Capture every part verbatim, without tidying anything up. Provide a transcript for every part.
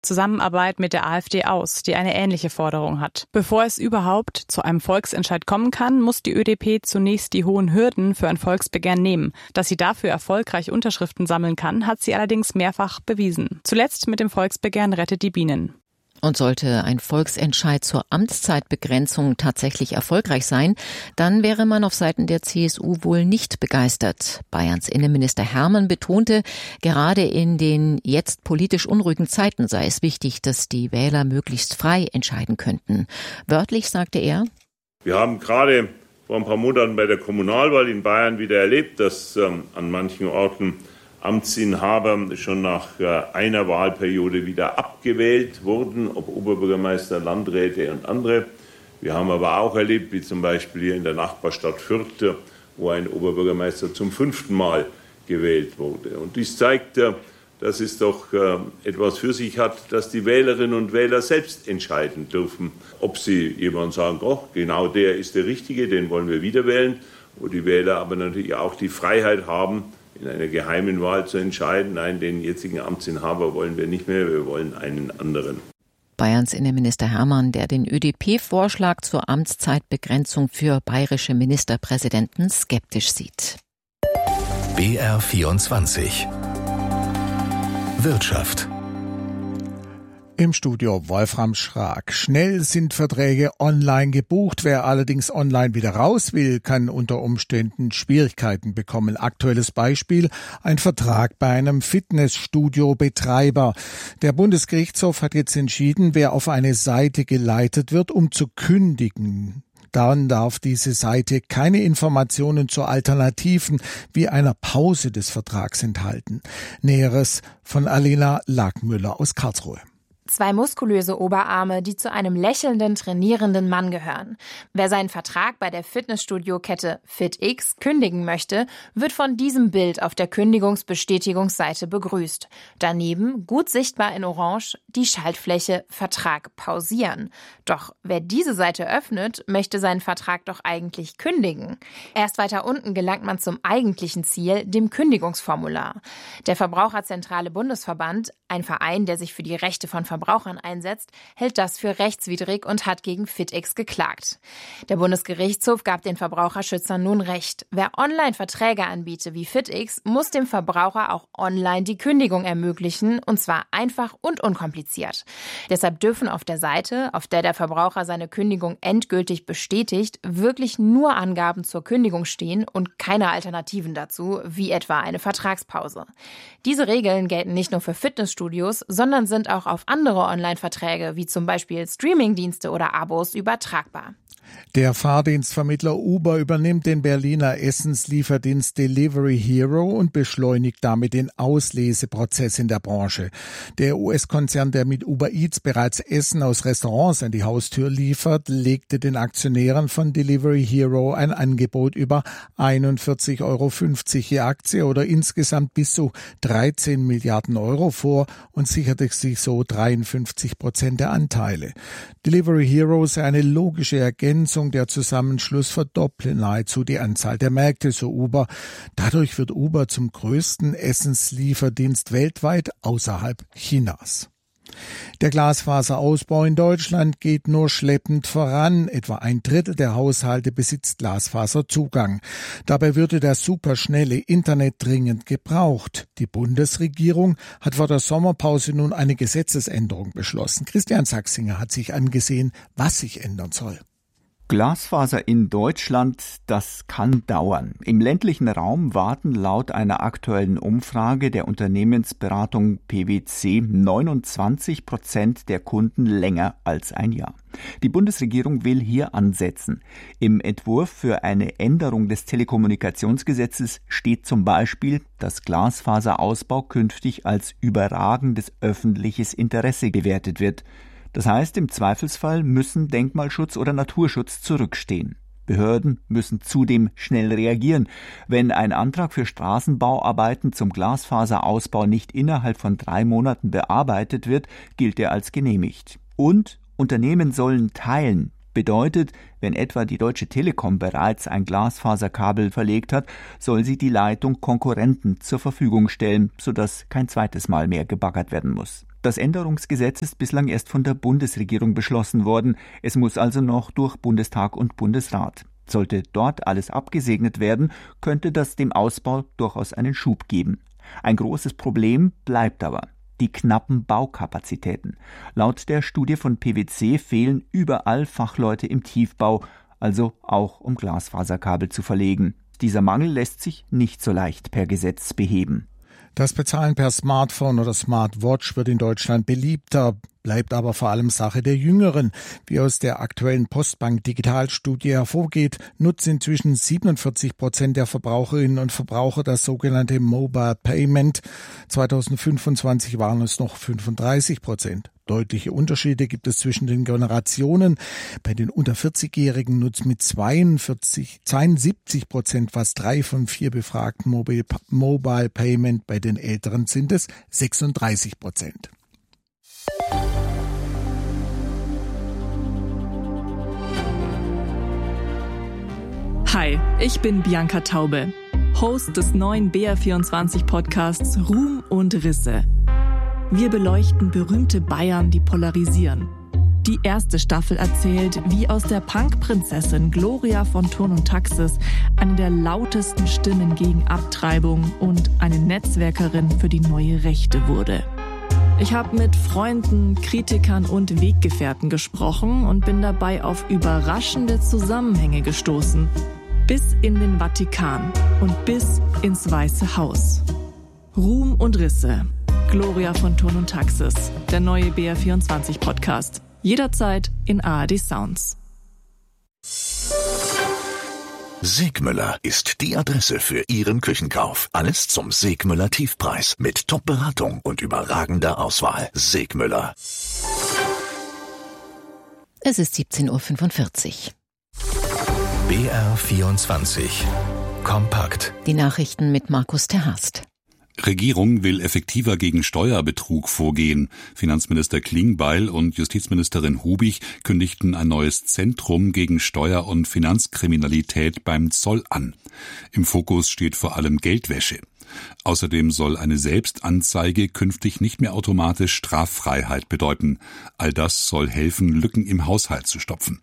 Zusammenarbeit mit der AfD aus, die eine ähnliche Forderung hat. Bevor es überhaupt zu einem Volksentscheid kommen kann, muss die ÖDP zunächst die hohen Hürden für ein Volksbegehren nehmen. Dass sie dafür erfolgreich Unterschriften sammeln kann, hat sie allerdings mehrfach bewiesen. Zuletzt mit dem Volksbegehren Rettet die Bienen. Und sollte ein Volksentscheid zur Amtszeitbegrenzung tatsächlich erfolgreich sein, dann wäre man auf Seiten der C S U wohl nicht begeistert. Bayerns Innenminister Hermann betonte, gerade in den jetzt politisch unruhigen Zeiten sei es wichtig, dass die Wähler möglichst frei entscheiden könnten. Wörtlich sagte er: Wir haben gerade vor ein paar Monaten bei der Kommunalwahl in Bayern wieder erlebt, dass ähm, an manchen Orten Amtsinhaber schon nach einer Wahlperiode wieder abgewählt wurden, ob Oberbürgermeister, Landräte und andere. Wir haben aber auch erlebt, wie zum Beispiel hier in der Nachbarstadt Fürth, wo ein Oberbürgermeister zum fünften Mal gewählt wurde. Und dies zeigt, dass es doch etwas für sich hat, dass die Wählerinnen und Wähler selbst entscheiden dürfen, ob sie jemand sagen, oh, genau der ist der Richtige, den wollen wir wieder wählen, wo die Wähler aber natürlich auch die Freiheit haben, in einer geheimen Wahl zu entscheiden, nein, den jetzigen Amtsinhaber wollen wir nicht mehr, wir wollen einen anderen. Bayerns Innenminister Hermann, der den ÖDP-Vorschlag zur Amtszeitbegrenzung für bayerische Ministerpräsidenten skeptisch sieht. B R vierundzwanzig Wirtschaft. Im Studio Wolfram Schrag. Schnell sind Verträge online gebucht. Wer allerdings online wieder raus will, kann unter Umständen Schwierigkeiten bekommen. Aktuelles Beispiel: ein Vertrag bei einem Fitnessstudio-Betreiber. Der Bundesgerichtshof hat jetzt entschieden, wer auf eine Seite geleitet wird, um zu kündigen, dann darf diese Seite keine Informationen zu Alternativen wie einer Pause des Vertrags enthalten. Näheres von Alena Lagmüller aus Karlsruhe. Zwei muskulöse Oberarme, die zu einem lächelnden, trainierenden Mann gehören. Wer seinen Vertrag bei der Fitnessstudio-Kette FitX kündigen möchte, wird von diesem Bild auf der Kündigungsbestätigungsseite begrüßt. Daneben, gut sichtbar in Orange, die Schaltfläche Vertrag pausieren. Doch wer diese Seite öffnet, möchte seinen Vertrag doch eigentlich kündigen. Erst weiter unten gelangt man zum eigentlichen Ziel, dem Kündigungsformular. Der Verbraucherzentrale Bundesverband, ein Verein, der sich für die Rechte von Verbrauchern einsetzt, hält das für rechtswidrig und hat gegen FitX geklagt. Der Bundesgerichtshof gab den Verbraucherschützern nun Recht. Wer Online-Verträge anbietet wie FitX, muss dem Verbraucher auch online die Kündigung ermöglichen, und zwar einfach und unkompliziert. Deshalb dürfen auf der Seite, auf der der Verbraucher seine Kündigung endgültig bestätigt, wirklich nur Angaben zur Kündigung stehen und keine Alternativen dazu, wie etwa eine Vertragspause. Diese Regeln gelten nicht nur für Fitnessstudios, sondern sind auch auf andere Online-Verträge, wie zum Beispiel Streamingdienste oder Abos, übertragbar. Der Fahrdienstvermittler Uber übernimmt den Berliner Essenslieferdienst Delivery Hero und beschleunigt damit den Ausleseprozess in der Branche. Der U S-Konzern, der mit Uber Eats bereits Essen aus Restaurants an die Haustür liefert, legte den Aktionären von Delivery Hero ein Angebot über einundvierzig Euro fünfzig je Aktie oder insgesamt bis zu dreizehn Milliarden Euro vor und sicherte sich so dreiundfünfzig Prozent der Anteile. Delivery Hero sei eine logische Ergänzung. Der Zusammenschluss verdopple nahezu die Anzahl der Märkte, so Uber. Dadurch wird Uber zum größten Essenslieferdienst weltweit außerhalb Chinas. Der Glasfaserausbau in Deutschland geht nur schleppend voran. Etwa ein Drittel der Haushalte besitzt Glasfaserzugang. Dabei würde das superschnelle Internet dringend gebraucht. Die Bundesregierung hat vor der Sommerpause nun eine Gesetzesänderung beschlossen. Christian Sachsinger hat sich angesehen, was sich ändern soll. Glasfaser in Deutschland, das kann dauern. Im ländlichen Raum warten laut einer aktuellen Umfrage der Unternehmensberatung P W C neunundzwanzig Prozent der Kunden länger als ein Jahr. Die Bundesregierung will hier ansetzen. Im Entwurf für eine Änderung des Telekommunikationsgesetzes steht zum Beispiel, dass Glasfaserausbau künftig als überragendes öffentliches Interesse gewertet wird. Das heißt, im Zweifelsfall müssen Denkmalschutz oder Naturschutz zurückstehen. Behörden müssen zudem schnell reagieren. Wenn ein Antrag für Straßenbauarbeiten zum Glasfaserausbau nicht innerhalb von drei Monaten bearbeitet wird, gilt er als genehmigt. Und Unternehmen sollen teilen. Bedeutet, wenn etwa die Deutsche Telekom bereits ein Glasfaserkabel verlegt hat, soll sie die Leitung Konkurrenten zur Verfügung stellen, sodass kein zweites Mal mehr gebaggert werden muss. Das Änderungsgesetz ist bislang erst von der Bundesregierung beschlossen worden. Es muss also noch durch Bundestag und Bundesrat. Sollte dort alles abgesegnet werden, könnte das dem Ausbau durchaus einen Schub geben. Ein großes Problem bleibt aber: die knappen Baukapazitäten. Laut der Studie von P W C fehlen überall Fachleute im Tiefbau, also auch um Glasfaserkabel zu verlegen. Dieser Mangel lässt sich nicht so leicht per Gesetz beheben. Das Bezahlen per Smartphone oder Smartwatch wird in Deutschland beliebter, bleibt aber vor allem Sache der Jüngeren. Wie aus der aktuellen Postbank-Digitalstudie hervorgeht, nutzen inzwischen siebenundvierzig Prozent der Verbraucherinnen und Verbraucher das sogenannte Mobile Payment. zweitausendfünfundzwanzig waren es noch fünfunddreißig Prozent. Deutliche Unterschiede gibt es zwischen den Generationen. Bei den unter vierzig-Jährigen nutzt mit zweiundvierzig, zweiundsiebzig Prozent fast drei von vier Befragten Mobile, Mobile Payment. Bei den Älteren sind es sechsunddreißig Prozent. Hi, ich bin Bianca Taube, Host des neuen B R vierundzwanzig Podcasts Ruhm und Risse. Wir beleuchten berühmte Bayern, die polarisieren. Die erste Staffel erzählt, wie aus der Punk-Prinzessin Gloria von Thurn und Taxis eine der lautesten Stimmen gegen Abtreibung und eine Netzwerkerin für die neue Rechte wurde. Ich habe mit Freunden, Kritikern und Weggefährten gesprochen und bin dabei auf überraschende Zusammenhänge gestoßen. Bis in den Vatikan und bis ins Weiße Haus. Ruhm und Risse. Gloria von Thurn und Taxis. Der neue B R vierundzwanzig Podcast. Jederzeit in A R D Sounds. Segmüller ist die Adresse für Ihren Küchenkauf. Alles zum Segmüller Tiefpreis mit Top-Beratung und überragender Auswahl. Segmüller. Es ist siebzehn Uhr fünfundvierzig. B R vierundzwanzig. Kompakt. Die Nachrichten mit Markus Terhast. Regierung will effektiver gegen Steuerbetrug vorgehen. Finanzminister Klingbeil und Justizministerin Hubig kündigten ein neues Zentrum gegen Steuer- und Finanzkriminalität beim Zoll an. Im Fokus steht vor allem Geldwäsche. Außerdem soll eine Selbstanzeige künftig nicht mehr automatisch Straffreiheit bedeuten. All das soll helfen, Lücken im Haushalt zu stopfen.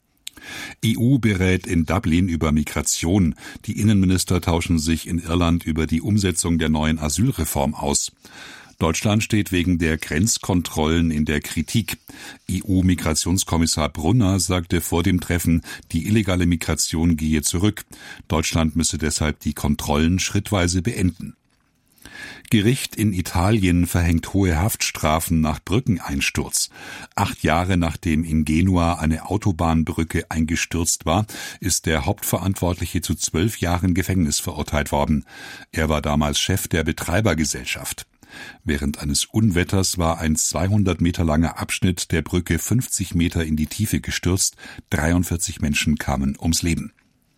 E U berät in Dublin über Migration. Die Innenminister tauschen sich in Irland über die Umsetzung der neuen Asylreform aus. Deutschland steht wegen der Grenzkontrollen in der Kritik. E U-Migrationskommissar Brunner sagte vor dem Treffen, die illegale Migration gehe zurück. Deutschland müsse deshalb die Kontrollen schrittweise beenden. Gericht in Italien verhängt hohe Haftstrafen nach Brückeneinsturz. Acht Jahre nachdem in Genua eine Autobahnbrücke eingestürzt war, ist der Hauptverantwortliche zu zwölf Jahren Gefängnis verurteilt worden. Er war damals Chef der Betreibergesellschaft. Während eines Unwetters war ein zweihundert Meter langer Abschnitt der Brücke fünfzig Meter in die Tiefe gestürzt. dreiundvierzig Menschen kamen ums Leben.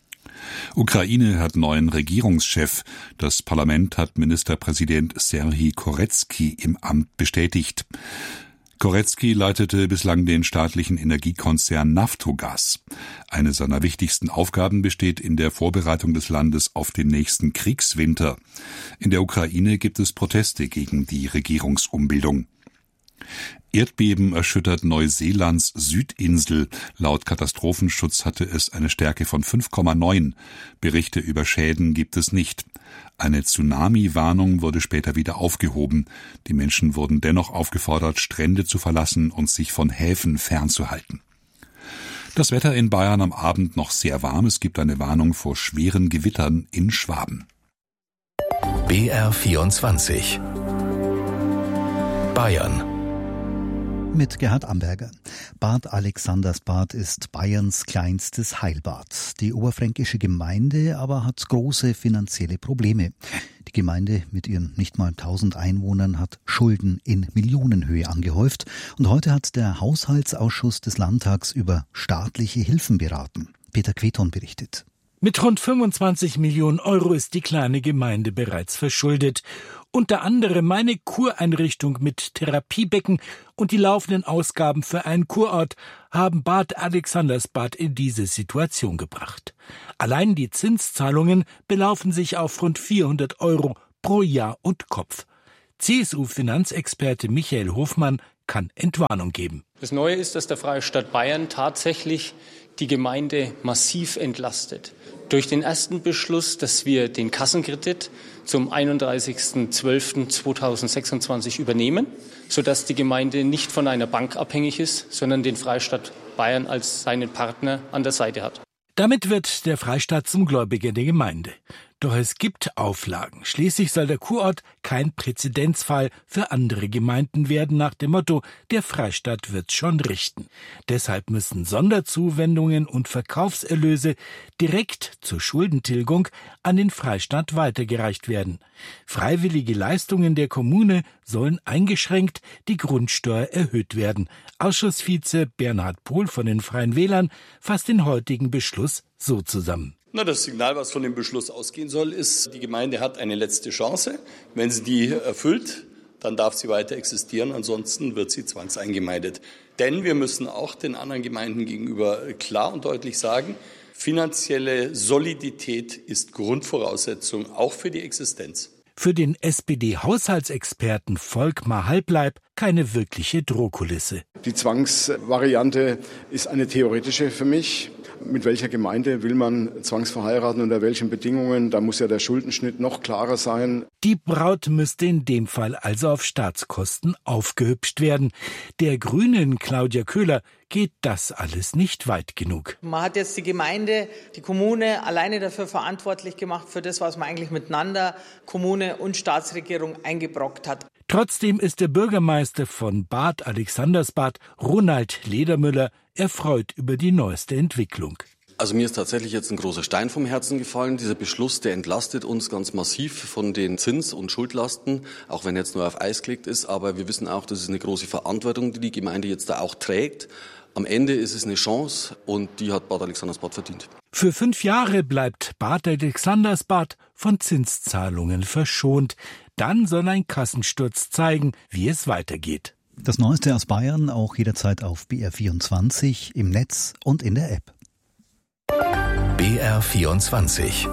Ukraine hat neuen Regierungschef. Das Parlament hat Ministerpräsident Serhij Koretskij im Amt bestätigt. Koretskij leitete bislang den staatlichen Energiekonzern Naftogaz. Eine seiner wichtigsten Aufgaben besteht in der Vorbereitung des Landes auf den nächsten Kriegswinter. In der Ukraine gibt es Proteste gegen die Regierungsumbildung. Erdbeben erschüttert Neuseelands Südinsel. Laut Katastrophenschutz hatte es eine Stärke von fünf Komma neun. Berichte über Schäden gibt es nicht. Eine Tsunami-Warnung wurde später wieder aufgehoben. Die Menschen wurden dennoch aufgefordert, Strände zu verlassen und sich von Häfen fernzuhalten. Das Wetter in Bayern am Abend noch sehr warm. Es gibt eine Warnung vor schweren Gewittern in Schwaben. B R vierundzwanzig. Bayern. Mit Gerhard Amberger. Bad Alexandersbad ist Bayerns kleinstes Heilbad. Die oberfränkische Gemeinde aber hat große finanzielle Probleme. Die Gemeinde mit ihren nicht mal tausend Einwohnern hat Schulden in Millionenhöhe angehäuft. Und heute hat der Haushaltsausschuss des Landtags über staatliche Hilfen beraten. Peter Queton berichtet. Mit rund fünfundzwanzig Millionen Euro ist die kleine Gemeinde bereits verschuldet. Unter anderem eine Kureinrichtung mit Therapiebecken und die laufenden Ausgaben für einen Kurort haben Bad Alexandersbad in diese Situation gebracht. Allein die Zinszahlungen belaufen sich auf rund vierhundert Euro pro Jahr und Kopf. C S U-Finanzexperte Michael Hofmann kann Entwarnung geben. Das Neue ist, dass der Freistaat Bayern tatsächlich die Gemeinde massiv entlastet. Durch den ersten Beschluss, dass wir den Kassenkredit zum einunddreißigsten zwölften zweitausendsechsundzwanzig übernehmen, sodass die Gemeinde nicht von einer Bank abhängig ist, sondern den Freistaat Bayern als seinen Partner an der Seite hat. Damit wird der Freistaat zum Gläubiger der Gemeinde. Doch es gibt Auflagen. Schließlich soll der Kurort kein Präzedenzfall für andere Gemeinden werden, nach dem Motto, der Freistaat wird's schon richten. Deshalb müssen Sonderzuwendungen und Verkaufserlöse direkt zur Schuldentilgung an den Freistaat weitergereicht werden. Freiwillige Leistungen der Kommune sollen eingeschränkt, die Grundsteuer erhöht werden. Ausschussvize Bernhard Pohl von den Freien Wählern fasst den heutigen Beschluss so zusammen. Na, das Signal, was von dem Beschluss ausgehen soll, ist, die Gemeinde hat eine letzte Chance. Wenn sie die erfüllt, dann darf sie weiter existieren, ansonsten wird sie zwangseingemeindet. Denn wir müssen auch den anderen Gemeinden gegenüber klar und deutlich sagen, finanzielle Solidität ist Grundvoraussetzung auch für die Existenz. Für den S P D-Haushaltsexperten Volkmar Halbleib keine wirkliche Drohkulisse. Die Zwangsvariante ist eine theoretische für mich. Mit welcher Gemeinde will man zwangsverheiraten, unter welchen Bedingungen? Da muss ja der Schuldenschnitt noch klarer sein. Die Braut müsste in dem Fall also auf Staatskosten aufgehübscht werden. Der Grünen Claudia Köhler geht das alles nicht weit genug. Man hat jetzt die Gemeinde, die Kommune alleine dafür verantwortlich gemacht, für das, was man eigentlich miteinander Kommune und Staatsregierung eingebrockt hat. Trotzdem ist der Bürgermeister von Bad Alexandersbad, Ronald Ledermüller, erfreut über die neueste Entwicklung. Also mir ist tatsächlich jetzt ein großer Stein vom Herzen gefallen. Dieser Beschluss, der entlastet uns ganz massiv von den Zins- und Schuldlasten, auch wenn er jetzt nur auf Eis gelegt ist. Aber wir wissen auch, das ist eine große Verantwortung, die die Gemeinde jetzt da auch trägt. Am Ende ist es eine Chance und die hat Bad Alexandersbad verdient. Für fünf Jahre bleibt Bad Alexandersbad von Zinszahlungen verschont. Dann soll ein Kassensturz zeigen, wie es weitergeht. Das Neueste aus Bayern auch jederzeit auf B R vierundzwanzig, im Netz und in der App. B R vierundzwanzig.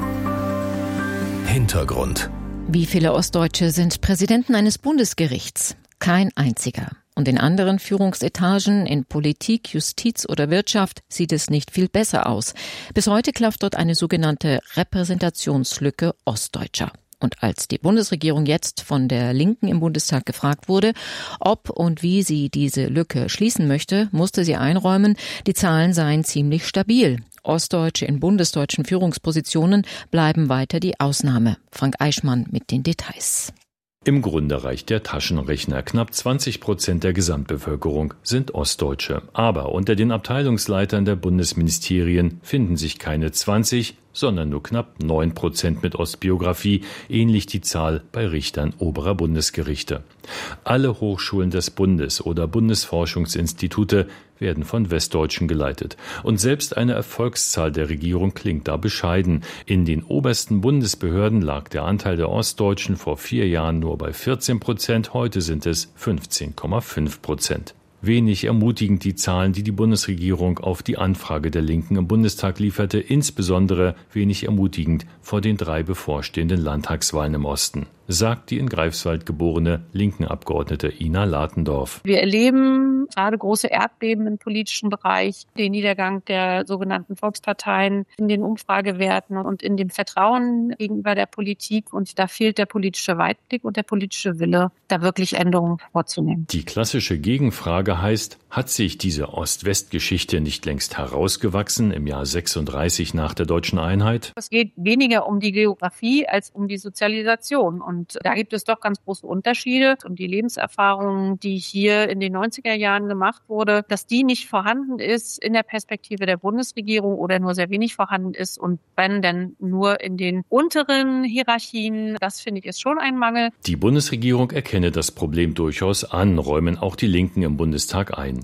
Hintergrund. Wie viele Ostdeutsche sind Präsidenten eines Bundesgerichts? Kein einziger. Und in anderen Führungsetagen, in Politik, Justiz oder Wirtschaft, sieht es nicht viel besser aus. Bis heute klafft dort eine sogenannte Repräsentationslücke Ostdeutscher. Und als die Bundesregierung jetzt von der Linken im Bundestag gefragt wurde, ob und wie sie diese Lücke schließen möchte, musste sie einräumen, die Zahlen seien ziemlich stabil. Ostdeutsche in bundesdeutschen Führungspositionen bleiben weiter die Ausnahme. Frank Eichmann mit den Details. Im Grunde reicht der Taschenrechner. Knapp zwanzig Prozent der Gesamtbevölkerung sind Ostdeutsche. Aber unter den Abteilungsleitern der Bundesministerien finden sich keine zwanzig, sondern nur knapp neun Prozent mit Ostbiografie, ähnlich die Zahl bei Richtern oberer Bundesgerichte. Alle Hochschulen des Bundes oder Bundesforschungsinstitute werden von Westdeutschen geleitet. Und selbst eine Erfolgszahl der Regierung klingt da bescheiden. In den obersten Bundesbehörden lag der Anteil der Ostdeutschen vor vier Jahren nur bei vierzehn Prozent, heute sind es fünfzehn Komma fünf Prozent. Wenig ermutigend die Zahlen, die die Bundesregierung auf die Anfrage der Linken im Bundestag lieferte, insbesondere wenig ermutigend vor den drei bevorstehenden Landtagswahlen im Osten, sagt die in Greifswald geborene Linken-Abgeordnete Ina Latendorf. Wir erleben gerade große Erdbeben im politischen Bereich, den Niedergang der sogenannten Volksparteien in den Umfragewerten und in dem Vertrauen gegenüber der Politik. Und da fehlt der politische Weitblick und der politische Wille, da wirklich Änderungen vorzunehmen. Die klassische Gegenfrage heißt, hat sich diese Ost-West-Geschichte nicht längst herausgewachsen im Jahr sechsunddreißig nach der deutschen Einheit? Es geht weniger um die Geografie als um die Sozialisation. Und da gibt es doch ganz große Unterschiede. Und die Lebenserfahrung, die hier in den neunziger Jahren gemacht wurde, dass die nicht vorhanden ist in der Perspektive der Bundesregierung oder nur sehr wenig vorhanden ist und wenn denn nur in den unteren Hierarchien, das finde ich ist schon ein Mangel. Die Bundesregierung erkenne das Problem durchaus an, räumen auch die Linken im Bundestag ein.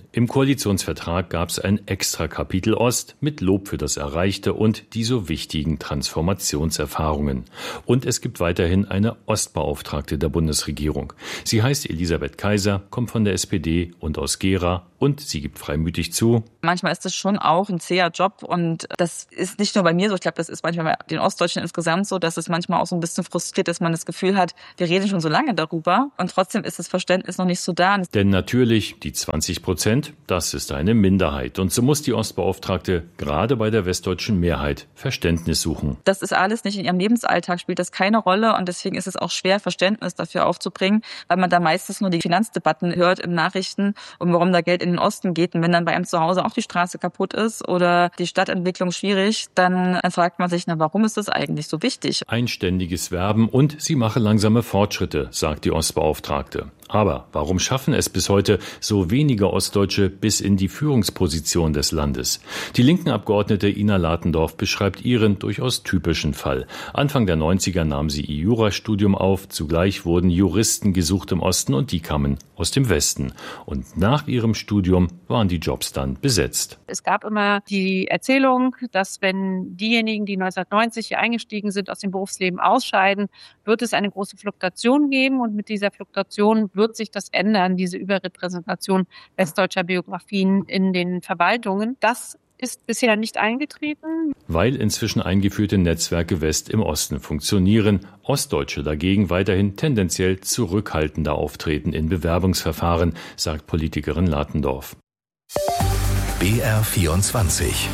Im Koalitionsvertrag gab es ein extra Kapitel Ost mit Lob für das Erreichte und die so wichtigen Transformationserfahrungen. Und es gibt weiterhin eine Ostbeauftragte der Bundesregierung. Sie heißt Elisabeth Kaiser, kommt von der S P D und aus Gera und sie gibt freimütig zu: Manchmal ist das schon auch ein zäher Job und das ist nicht nur bei mir so. Ich glaube, das ist manchmal bei den Ostdeutschen insgesamt so, dass es manchmal auch so ein bisschen frustriert, dass man das Gefühl hat, wir reden schon so lange darüber und trotzdem ist das Verständnis noch nicht so da. Denn natürlich, die zwanzig Prozent, das ist eine Minderheit. Und so muss die Ostbeauftragte gerade bei der westdeutschen Mehrheit Verständnis suchen. Das ist alles nicht in ihrem Lebensalltag, spielt das keine Rolle und deswegen ist es auch schwer, Verständnis dafür aufzubringen, weil man da meistens nur die Finanzdebatten hört in Nachrichten und warum da Geld in den Osten geht. Und wenn dann bei einem zu Hause auch die Straße kaputt ist oder die Stadtentwicklung schwierig, dann fragt man sich, na, warum ist das eigentlich so wichtig? Einständiges Werben und sie mache langsame Fortschritte, sagt die Ostbeauftragte. Aber warum schaffen es bis heute so wenige Ostdeutsche bis in die Führungsposition des Landes? Die linken Abgeordnete Ina Latendorf beschreibt ihren durchaus typischen Fall. Anfang der neunziger nahm sie ihr Jurastudium auf, zugleich wurden Juristen gesucht im Osten und die kamen aus dem Westen. Und nach ihrem Studium waren die Jobs dann besetzt. Es gab immer die Erzählung, dass wenn diejenigen, die neunzehnhundertneunzig hier eingestiegen sind, aus dem Berufsleben ausscheiden, wird es eine große Fluktuation geben und mit dieser Fluktuation wird sich das ändern, diese Überrepräsentation westdeutscher Biografien in den Verwaltungen. Das ist bisher nicht eingetreten. Weil inzwischen eingeführte Netzwerke West im Osten funktionieren, Ostdeutsche dagegen weiterhin tendenziell zurückhaltender auftreten in Bewerbungsverfahren, sagt Politikerin Latendorf. B R vierundzwanzig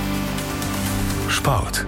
Sport.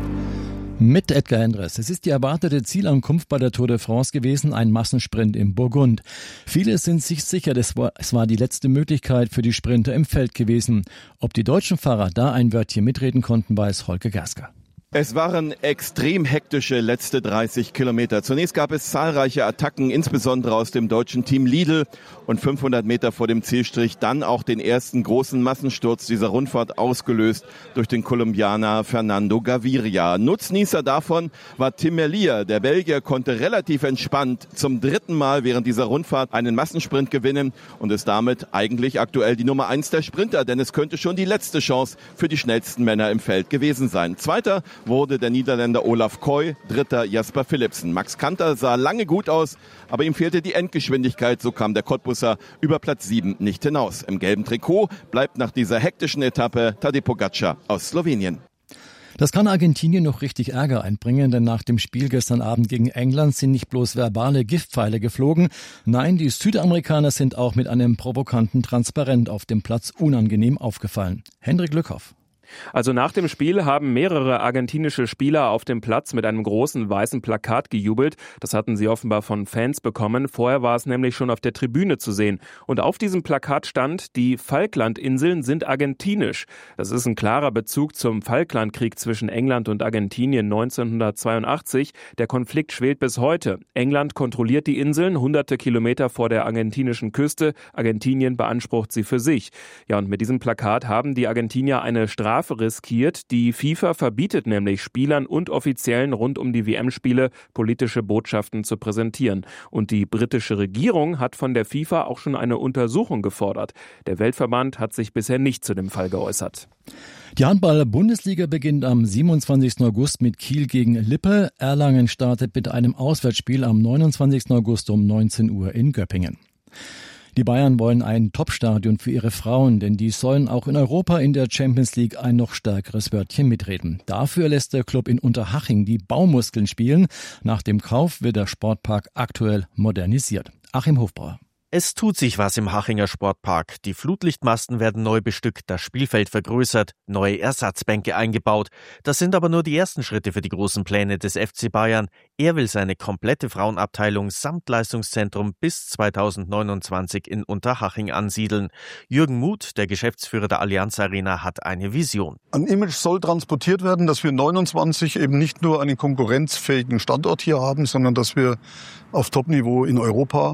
Mit Edgar Endres. Es ist die erwartete Zielankunft bei der Tour de France gewesen, ein Massensprint im Burgund. Viele sind sich sicher, es war, es war die letzte Möglichkeit für die Sprinter im Feld gewesen. Ob die deutschen Fahrer da ein Wörtchen mitreden konnten, weiß Holger Gersker. Es waren extrem hektische letzte dreißig Kilometer. Zunächst gab es zahlreiche Attacken, insbesondere aus dem deutschen Team Lidl. Und fünfhundert Meter vor dem Zielstrich dann auch den ersten großen Massensturz dieser Rundfahrt, ausgelöst durch den Kolumbianer Fernando Gaviria. Nutznießer davon war Tim Merlier. Der Belgier konnte relativ entspannt zum dritten Mal während dieser Rundfahrt einen Massensprint gewinnen und ist damit eigentlich aktuell die Nummer eins der Sprinter, denn es könnte schon die letzte Chance für die schnellsten Männer im Feld gewesen sein. Zweiter wurde der Niederländer Olaf Koy, dritter Jasper Philipsen. Max Kanter sah lange gut aus, aber ihm fehlte die Endgeschwindigkeit, so kam der Cottbusser über Platz sieben nicht hinaus. Im gelben Trikot bleibt nach dieser hektischen Etappe Tadej Pogačar aus Slowenien. Das kann Argentinien noch richtig Ärger einbringen, denn nach dem Spiel gestern Abend gegen England sind nicht bloß verbale Giftpfeile geflogen. Nein, die Südamerikaner sind auch mit einem provokanten Transparent auf dem Platz unangenehm aufgefallen. Hendrik Lückhoff. Also nach dem Spiel haben mehrere argentinische Spieler auf dem Platz mit einem großen weißen Plakat gejubelt. Das hatten sie offenbar von Fans bekommen. Vorher war es nämlich schon auf der Tribüne zu sehen. Und auf diesem Plakat stand, die Falklandinseln sind argentinisch. Das ist ein klarer Bezug zum Falklandkrieg zwischen England und Argentinien neunzehnhundertzweiundachtzig. Der Konflikt schwelt bis heute. England kontrolliert die Inseln, hunderte Kilometer vor der argentinischen Küste. Argentinien beansprucht sie für sich. Ja, und mit diesem Plakat haben die Argentinier eine Strafe riskiert. Die FIFA verbietet nämlich Spielern und Offiziellen rund um die W M-Spiele politische Botschaften zu präsentieren. Und die britische Regierung hat von der FIFA auch schon eine Untersuchung gefordert. Der Weltverband hat sich bisher nicht zu dem Fall geäußert. Die Handball-Bundesliga beginnt am siebenundzwanzigsten August mit Kiel gegen Lippe. Erlangen startet mit einem Auswärtsspiel am neunundzwanzigsten August um neunzehn Uhr in Göppingen. Die Bayern wollen ein Top-Stadion für ihre Frauen, denn die sollen auch in Europa in der Champions League ein noch stärkeres Wörtchen mitreden. Dafür lässt der Club in Unterhaching die Baumuskeln spielen. Nach dem Kauf wird der Sportpark aktuell modernisiert. Achim Hofbauer. Es tut sich was im Hachinger Sportpark. Die Flutlichtmasten werden neu bestückt, das Spielfeld vergrößert, neue Ersatzbänke eingebaut. Das sind aber nur die ersten Schritte für die großen Pläne des F C Bayern. Er will seine komplette Frauenabteilung samt Leistungszentrum bis zweitausendneunundzwanzig in Unterhaching ansiedeln. Jürgen Muth, der Geschäftsführer der Allianz Arena, hat eine Vision. Ein Image soll transportiert werden, dass wir neunundzwanzig eben nicht nur einen konkurrenzfähigen Standort hier haben, sondern dass wir auf Top-Niveau in Europa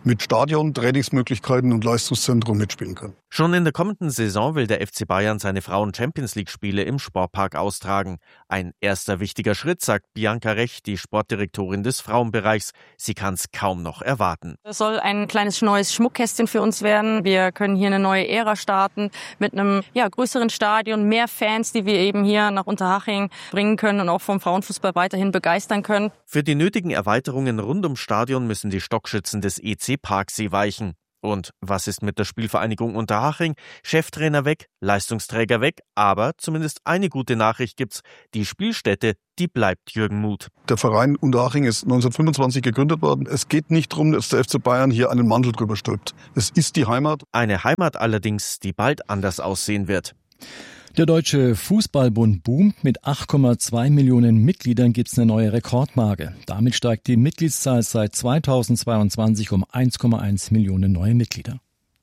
mit Stadion, Trainingsmöglichkeiten und Leistungszentrum mitspielen können. Schon in der kommenden Saison will der F C Bayern seine Frauen-Champions-League-Spiele im Sportpark austragen. Ein erster wichtiger Schritt, sagt Bianca Rech, die Sportdirektorin des Frauenbereichs. Sie kann es kaum noch erwarten. Es soll ein kleines neues Schmuckkästchen für uns werden. Wir können hier eine neue Ära starten mit einem ja, größeren Stadion, mehr Fans, die wir eben hier nach Unterhaching bringen können und auch vom Frauenfußball weiterhin begeistern können. Für die nötigen Erweiterungen rund ums Stadion müssen die Stockschützen des E C Parksee weichen. Und was ist mit der Spielvereinigung Unterhaching? Cheftrainer weg, Leistungsträger weg, aber zumindest eine gute Nachricht gibt's. Die Spielstätte, die bleibt Jürgen Muth. Der Verein Unterhaching ist neunzehnhundertfünfundzwanzig gegründet worden. Es geht nicht darum, dass der F C Bayern hier einen Mantel drüber stülpt. Es ist die Heimat. Eine Heimat allerdings, die bald anders aussehen wird. Der Deutsche Fußballbund boomt. Mit acht Komma zwei Millionen Mitgliedern gibt es eine neue Rekordmarke. Damit steigt die Mitgliedszahl seit zweitausendzweiundzwanzig um eins Komma eins Millionen neue Mitglieder.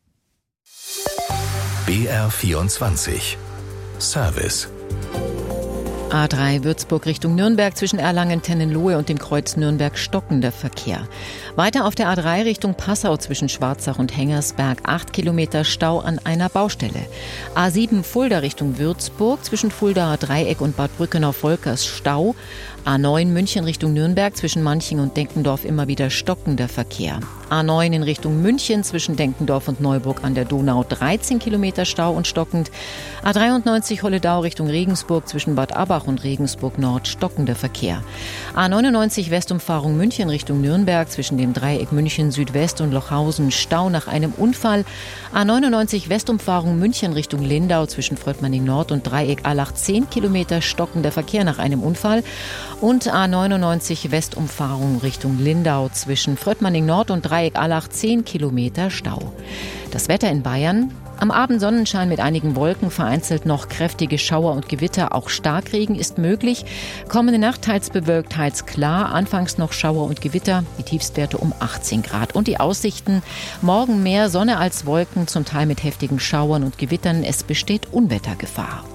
B R vierundzwanzig Service. A drei Würzburg Richtung Nürnberg zwischen Erlangen-Tennenlohe und dem Kreuz Nürnberg stockender Verkehr. Weiter auf der A drei Richtung Passau zwischen Schwarzach und Hengersberg acht Kilometer Stau an einer Baustelle. A sieben Fulda Richtung Würzburg zwischen Fuldaer Dreieck und Bad Brückenau-Volkers Stau. A neun München Richtung Nürnberg zwischen Manching und Denkendorf immer wieder stockender Verkehr. A neun in Richtung München zwischen Denkendorf und Neuburg an der Donau dreizehn Kilometer Stau und stockend. A dreiundneunzig Holledau Richtung Regensburg zwischen Bad Abbach und Regensburg Nord stockender Verkehr. A neunundneunzig Westumfahrung München Richtung Nürnberg zwischen dem Dreieck München Südwest und Lochhausen Stau nach einem Unfall. A neunundneunzig Westumfahrung München Richtung Lindau zwischen Fröttmanning Nord und Dreieck Allach zehn Kilometer stockender Verkehr nach einem Unfall. Und A neunundneunzig Westumfahrung Richtung Lindau zwischen Fröttmanning Nord und Dreieck Allach zehn Kilometer Stau. Das Wetter in Bayern. Am Abend Sonnenschein mit einigen Wolken, vereinzelt noch kräftige Schauer und Gewitter. Auch Starkregen ist möglich. Kommende Nacht teils bewölkt, teils klar. Anfangs noch Schauer und Gewitter. Die Tiefstwerte um achtzehn Grad. Und die Aussichten: morgen mehr Sonne als Wolken, zum Teil mit heftigen Schauern und Gewittern. Es besteht Unwettergefahr.